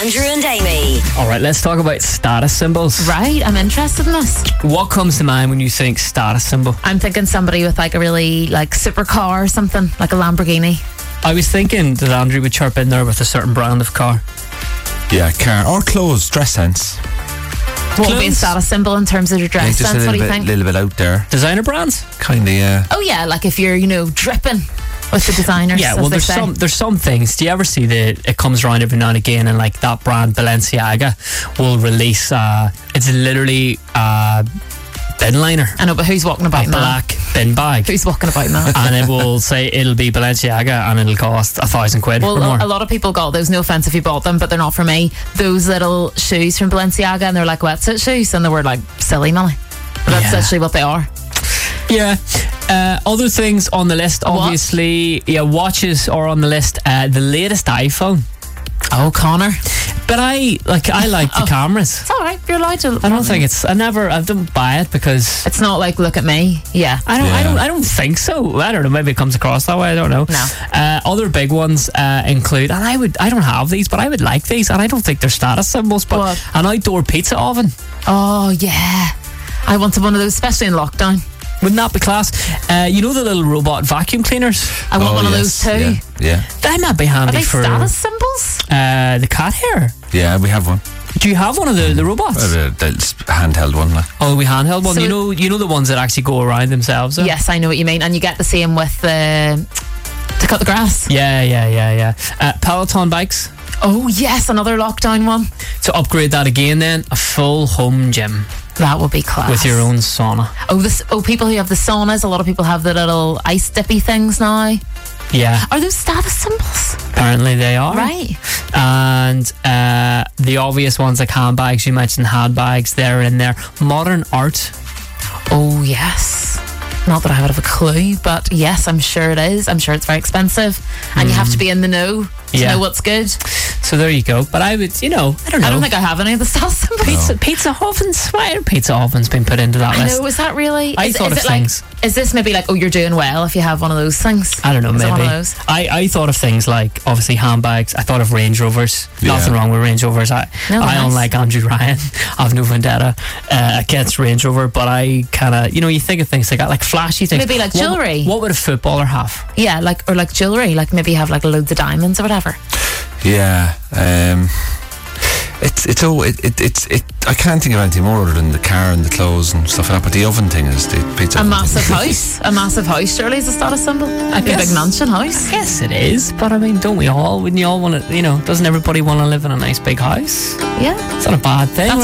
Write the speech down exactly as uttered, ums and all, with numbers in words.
Andrew and Amy. All right, let's talk about status symbols. Right, I'm interested in this. What comes to mind when you think status symbol? I'm thinking somebody with like a really like supercar or something, like a Lamborghini. I was thinking that Andrew would chirp in there with a certain brand of car. Yeah, car or clothes, dress sense. What would be a status symbol in terms of your Yeah, dress just a sense? little What do you bit, think? little bit out there. Designer brands? Kind of, yeah. Oh yeah, like if you're, you know, dripping with the designers. Yeah, as well, they there's say. some there's some things. Do you ever see that it comes around every now and again, and like that brand Balenciaga will release? Uh, it's literally a bin liner, I know, but who's walking about a in that? black bin bag, Who's walking about in that? and it will say it'll be Balenciaga, and it'll cost a thousand quid Well, or more. a lot of people got those. No offense if you bought them, but they're not for me. Those little shoes from Balenciaga, and they're like wetsuit shoes, and they were like silly money. But that's Yeah. actually what they are. Yeah. Uh, other things on the list, A watch? obviously, yeah, watches are on the list. Uh, the latest iPhone, Oh, Connor. but I like I like the Oh. cameras. It's all right. You're allowed to. I don't think it's. I never. I don't buy it because It's not like look at me. Yeah. I don't. I Yeah. don't. I don't think so. I don't know. Maybe it comes across that way. I don't know. No. Uh, other big ones uh, include, and I would. I don't have these, but I would like these, and I don't think they're status symbols. But What? an outdoor pizza oven. Oh yeah. I wanted one of those, especially in lockdown. Wouldn't that be class? Uh, you know the little robot vacuum cleaners? I want Oh, one of yes, those too. Yeah, yeah. That might be Are handy they for status symbols? uh, the cat hair. Yeah, we have one. Do you have one of the, the robots? Uh, the, the handheld one. Like. Oh, we handheld one. So you it- know, you know the ones that actually go around themselves. Though? Yes, I know what you mean. And you get the same with the to cut the grass. Yeah, yeah, yeah, yeah. Uh, Peloton bikes. Oh yes, another lockdown one. To upgrade that again, then a full home gym That would be class. with your own sauna. Oh, this. Oh, people who have the saunas. A lot of people have the little ice dippy things now. Yeah, Are those status symbols? apparently they are. Right. And uh, the obvious ones like handbags. You mentioned handbags. They're in there. Modern art. Oh yes. Not that I would have a clue, but yes, I'm sure it is. I'm sure it's very expensive, and you have to be in the know to Yeah. know what's good. So there you go. But I would, you know, I don't know. I don't think I have any of the status symbols. pizza, pizza ovens. Why are pizza ovens been put into that I list? know. Is that really? I is, thought is of it like, things. Is this maybe like, oh, you're doing well if you have one of those things? I don't know, Is it maybe. one of those? I, I thought of things like, obviously, handbags. I thought of Range Rovers. Yeah. Nothing wrong with Range Rovers. I, No, I nice. unlike Andrew Ryan, I have no vendetta uh, against Range Rover, but I kind of, you know, you think of things like that, like flashy things. Maybe like What- jewellery. What, would a footballer have? Yeah, like or like jewelry, like maybe you have like loads of diamonds or whatever. Yeah. Um, it's it's all it, it it's it. I can't think of anything more other than the car and the clothes and stuff like that. But the oven thing is the pizza. A oven massive thing. house, a massive house. Surely is a status symbol. Like a guess- big mansion house. Yes, it is, but I mean, don't we all? Wouldn't you all want to, you know, doesn't everybody want to live in a nice big house? Yeah. It's not a bad thing, That's